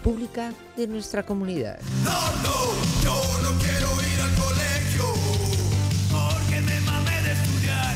pública de nuestra comunidad. Yo no quiero ir al colegio porque me mamé de estudiar.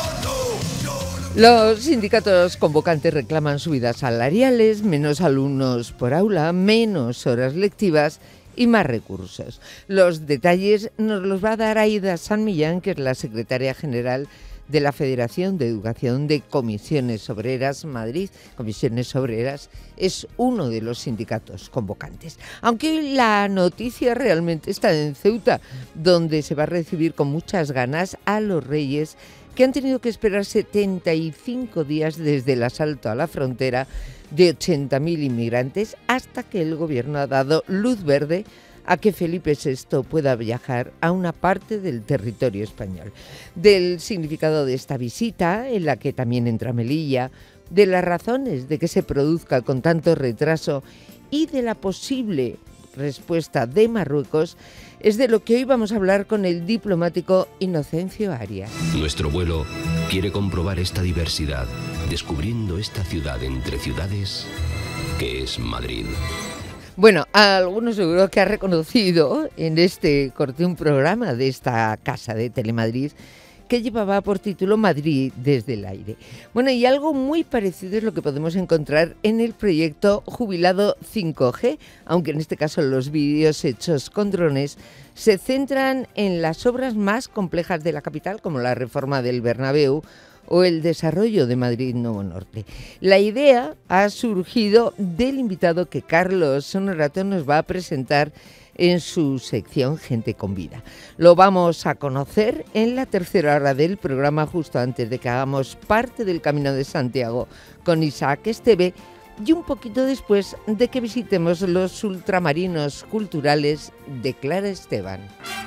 Los sindicatos convocantes reclaman subidas salariales, menos alumnos por aula, menos horas lectivas y más recursos. Los detalles nos los va a dar Aida San Millán, que es la secretaria general de la Federación de Educación de Comisiones Obreras Madrid. Comisiones Obreras es uno de los sindicatos convocantes. Aunque la noticia realmente está en Ceuta, donde se va a recibir con muchas ganas a los Reyes, que han tenido que esperar 75 días desde el asalto a la frontera de 80.000 inmigrantes hasta que el gobierno ha dado luz verde a que Felipe VI pueda viajar a una parte del territorio español. Del significado de esta visita, en la que también entra Melilla, de las razones de que se produzca con tanto retraso y de la posible respuesta de Marruecos, es de lo que hoy vamos a hablar con el diplomático Inocencio Arias. Nuestro vuelo quiere comprobar esta diversidad, descubriendo esta ciudad entre ciudades que es Madrid. Bueno, a algunos seguro que ha reconocido en este corte un programa de esta casa de Telemadrid que llevaba por título Madrid desde el aire. Bueno, y algo muy parecido es lo que podemos encontrar en el proyecto Jubilado 5G, aunque en este caso los vídeos hechos con drones se centran en las obras más complejas de la capital, como la reforma del Bernabéu o el desarrollo de Madrid Nuevo Norte. La idea ha surgido del invitado que Carlos Honorato nos va a presentar en su sección Gente con Vida. Lo vamos a conocer en la tercera hora del programa, justo antes de que hagamos parte del Camino de Santiago con Isaac Esteve y un poquito después de que visitemos los ultramarinos culturales de Clara Esteban.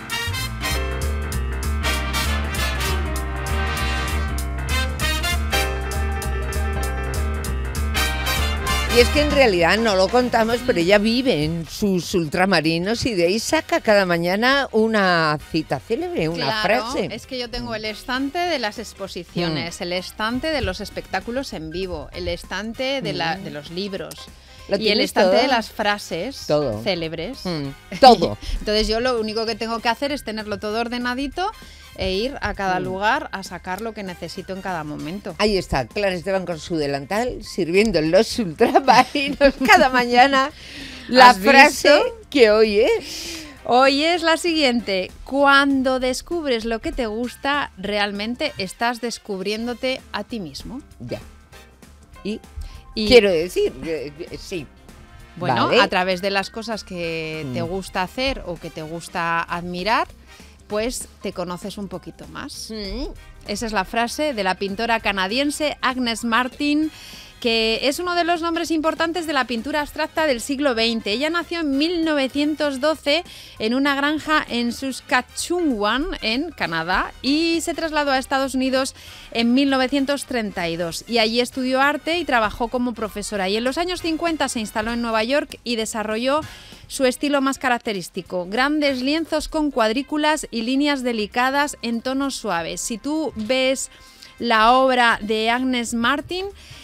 Y es que en realidad no lo contamos, pero ella vive en sus ultramarinos y de ahí saca cada mañana una cita célebre, una frase. Es que yo tengo el estante de las exposiciones, el estante de los espectáculos en vivo, el estante de los libros. Y el estante de las frases célebres. Todo. Entonces yo lo único que tengo que hacer es tenerlo todo ordenadito e ir a cada lugar a sacar lo que necesito en cada momento. Ahí está, Clara Esteban con su delantal, sirviendo en los ultramarinos cada mañana. La frase que hoy es... Hoy es la siguiente: cuando descubres lo que te gusta, realmente estás descubriéndote a ti mismo. Ya. Y quiero decir, sí. Bueno, ¿vale? A través de las cosas que te gusta hacer o que te gusta admirar, pues te conoces un poquito más. Esa es la frase de la pintora canadiense Agnes Martin, que es uno de los nombres importantes de la pintura abstracta del siglo XX. Ella nació en 1912 en una granja en Saskatchewan, en Canadá, y se trasladó a Estados Unidos en 1932. Y allí estudió arte y trabajó como profesora. Y en los años 50 se instaló en Nueva York y desarrolló su estilo más característico: grandes lienzos con cuadrículas y líneas delicadas en tonos suaves. Si tú ves la obra de Agnes Martin,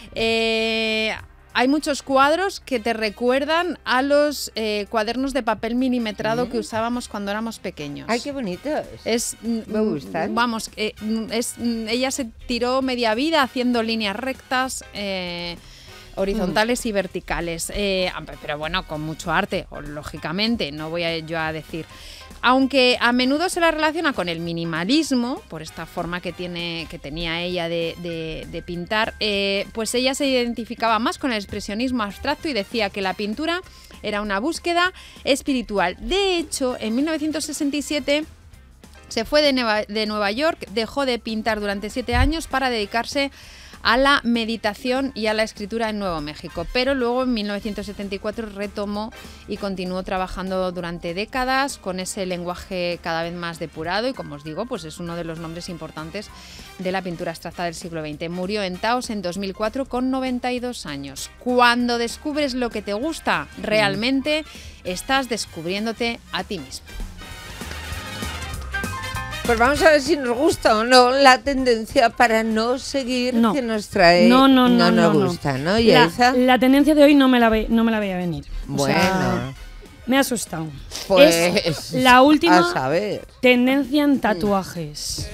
hay muchos cuadros que te recuerdan a los cuadernos de papel milimetrado que usábamos cuando éramos pequeños. ¡Ay, qué bonitos! Me gustan. Vamos, ella se tiró media vida haciendo líneas rectas, horizontales y verticales, pero bueno, con mucho arte, lógicamente, no voy yo a decir. Aunque a menudo se la relaciona con el minimalismo, por esta forma que tenía ella de pintar, pues ella se identificaba más con el expresionismo abstracto y decía que la pintura era una búsqueda espiritual. De hecho, en 1967 se fue de Nueva York, dejó de pintar durante 7 años para dedicarse a la meditación y a la escritura en Nuevo México, pero luego en 1974 retomó y continuó trabajando durante décadas con ese lenguaje cada vez más depurado y, como os digo, pues es uno de los nombres importantes de la pintura abstracta del siglo XX. Murió en Taos en 2004 con 92 años. Cuando descubres lo que te gusta, realmente estás descubriéndote a ti mismo. Pues vamos a ver si nos gusta o no la tendencia para no seguir que nos trae. No nos gusta, ¿no? La tendencia de hoy no me la veía venir. Bueno, sea, me ha asustado. pues Es la última a saber. tendencia en tatuajes.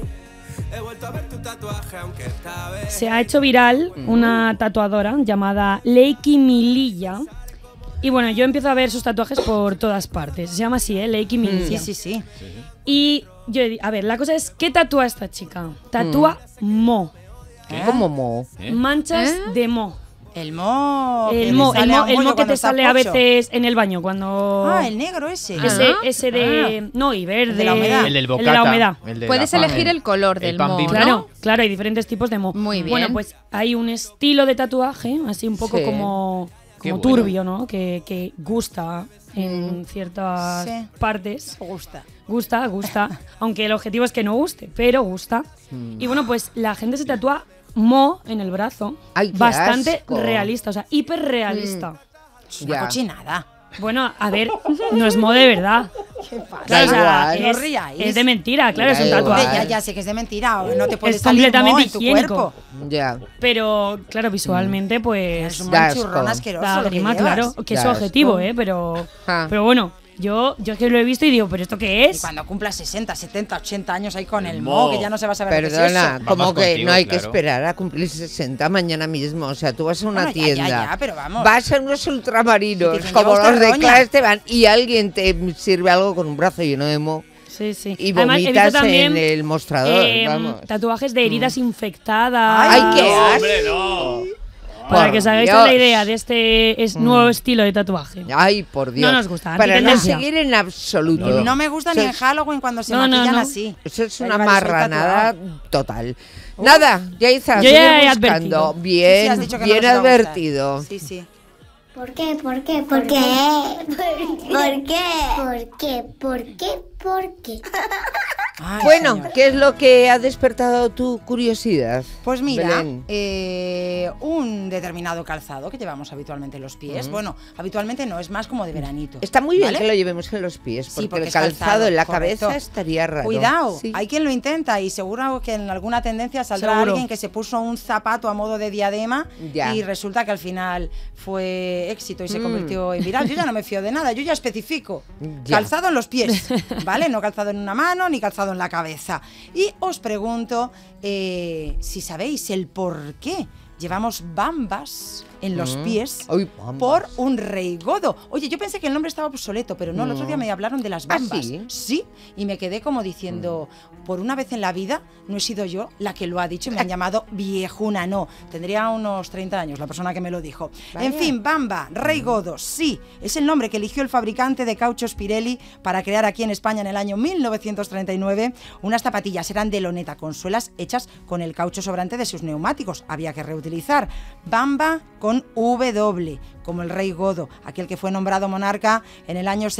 He vuelto a ver tu tatuaje, aunque esta vez Se ha hecho viral una tatuadora llamada Leiki Mililla. Y bueno, yo empiezo a ver sus tatuajes por todas partes. Se llama así, Leiki Mililla. Sí. Y yo, a ver, la cosa es, ¿qué tatúa esta chica? Tatúa mo. Como mo. Manchas de mo. El mo. El mo que te sale a veces en el baño cuando... Ah, el negro ese. Ese de... No, y verde. El de la humedad. El del El bocata. de la humedad. El de Puedes la pan. elegir el color del pan mo, bimbo. Claro, claro, hay diferentes tipos de mo. Muy bien. Bueno, pues hay un estilo de tatuaje, así un poco Sí. como Qué bueno. turbio, ¿no? Que gusta en ciertas Sí. partes. Gusta. Gusta. Aunque el objetivo es que no guste, pero gusta. Y bueno, pues la gente se tatúa mo en el brazo. Ay, qué Bastante asco. realista, o sea, hiperrealista. Es una Ya. cochinada. Bueno, a ver, no es mo de verdad. ¿Qué pasa? Da Claro, o sea, igual. No ríais. es de mentira, claro, es un Da igual. tatuaje. Hombre, ya sé que es de mentira. No te puede Es salir completamente mo en tu higiénico. cuerpo. Ya. Pero, claro, visualmente, Es pues... un Da manchurrón asco. asqueroso. Da lo que grima, llevas. claro, que es su Da objetivo, asco. pero Ah. bueno, yo es que lo he visto y digo, ¿pero esto qué Y es? cuando cumplas 60, 70, 80 años ahí con el El mo, mo. que ya no se va a saber qué es Perdona, eso. como Vamos que contigo, no hay que claro. esperar a cumplir 60 mañana mismo. O sea, tú vas a una Bueno, ya, tienda, ya, pero vamos. vas a unos ultramarinos, Y dicen, como ¿lleva los usted de roña? Clash te van, y alguien te sirve algo con un brazo lleno de mo Sí, sí. y Además, he visto vomitas también, en el mostrador. em, Vamos. tatuajes de heridas infectadas. ¡Ay, qué No, asco! hombre, no. Para Por que os hagáis Dios. la idea de este nuevo estilo de tatuaje. Ay, por Dios. No nos gusta, Para no antitendencia. seguir en absoluto. No me gusta ni Eso en Halloween cuando se No, no, maquillan no. así. Eso es Hay una varios ahí marranada tatuados. total. Nada, Yaiza, Yo ya sigue he buscando. advertido. Bien, Sí, has dicho que no bien nos va a gustar. advertido. Sí, sí. ¿Por qué? ¿Por qué? ¿Por qué? ¿Por qué? ¿Por qué? ¿Por qué? ¿Por qué? Ay, Bueno, señor. ¿qué es lo que ha despertado tu curiosidad? Pues mira, Belén? un determinado calzado que llevamos habitualmente en los pies. Bueno, habitualmente no, es más como de veranito. Está muy bien ¿vale? que lo llevemos en los pies, Sí, porque, porque el es calzado en la correcto. cabeza estaría raro. Cuidado, Sí. hay quien lo intenta y seguro que en alguna tendencia saldrá Seguro. alguien que se puso un zapato a modo de diadema Ya. y resulta que al final fue éxito y se convirtió en viral. Yo ya no me fío de nada, yo ya especifico. Ya. Calzado en los pies, ¿vale? No calzado en una mano ni calzado en la cabeza. Y os pregunto si sabéis el por qué llevamos bambas en los pies Uy, bambas. por un rey godo. Oye, yo pensé que el nombre estaba obsoleto, pero no, el otro día me hablaron de las ¿Ah, bambas. sí? Sí, y me quedé como diciendo, por una vez en la vida no he sido yo la que lo ha dicho, me han llamado viejuna, no. Tendría unos 30 años la persona que me lo dijo. Vaya. En fin, bamba, rey godo, sí, es el nombre que eligió el fabricante de cauchos Pirelli para crear aquí en España en el año 1939 unas zapatillas, eran de loneta con suelas hechas con el caucho sobrante de sus neumáticos, había que reutilizar. Bamba con W, como el rey godo, aquel que fue nombrado monarca en el año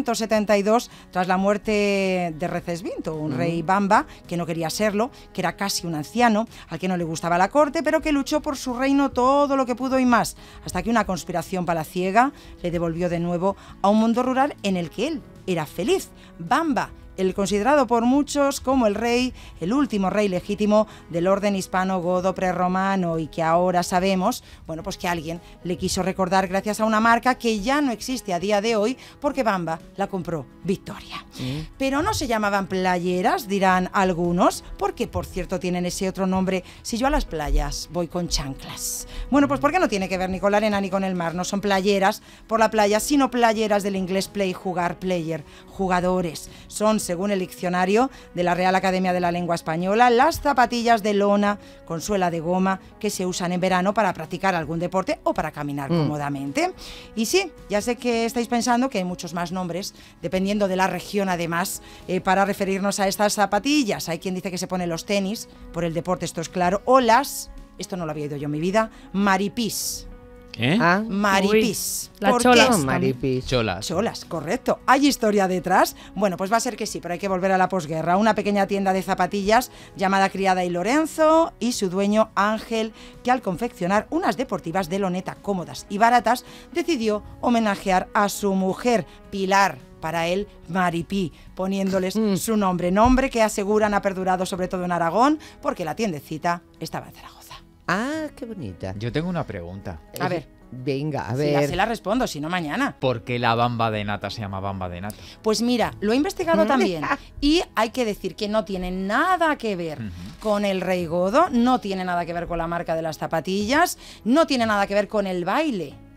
672 tras la muerte de Recesvinto, un rey bamba que no quería serlo, que era casi un anciano, al que no le gustaba la corte, pero que luchó por su reino todo lo que pudo y más, hasta que una conspiración palaciega le devolvió de nuevo a un mundo rural en el que él era feliz. Bamba, el considerado por muchos como el rey, el último rey legítimo del orden hispano-godo prerromano y que ahora sabemos, bueno, pues que alguien le quiso recordar gracias a una marca que ya no existe a día de hoy porque Bamba la compró Victoria. Pero no se llamaban playeras, dirán algunos, porque por cierto tienen ese otro nombre si yo a las playas voy con chanclas. Bueno, pues porque no tiene que ver ni con la arena ni con el mar, no son playeras por la playa, sino playeras del inglés play, jugar, player, jugadores. Son, según el diccionario de la Real Academia de la Lengua Española, las zapatillas de lona con suela de goma que se usan en verano para practicar algún deporte o para caminar cómodamente. Y sí, ya sé que estáis pensando que hay muchos más nombres, dependiendo de la región además, para referirnos a estas zapatillas. Hay quien dice que se pone los tenis, por el deporte esto es claro, o las, esto no lo había oído yo en mi vida, maripís. ¿Qué? Ah, Maripís. Las ¿Por cholas. qué? no, maripis. Cholas. Cholas, correcto. ¿Hay historia detrás? Bueno, pues va a ser que sí, pero hay que volver a la posguerra. Una pequeña tienda de zapatillas llamada Criada y Lorenzo y su dueño Ángel, que al confeccionar unas deportivas de loneta cómodas y baratas, decidió homenajear a su mujer, Pilar, para él Maripí, poniéndoles su nombre que aseguran ha perdurado sobre todo en Aragón, porque la tiendecita estaba en Zaragoza. Ah, qué bonita. Yo tengo una pregunta. A ver. Venga, a Si ya ver. se la respondo, si no mañana. ¿Por qué la bamba de nata se llama bamba de nata? Pues mira, lo he investigado también y hay que decir que no tiene nada que ver con el Rey Godo, no tiene nada que ver con la marca de las zapatillas, no tiene nada que ver con el baile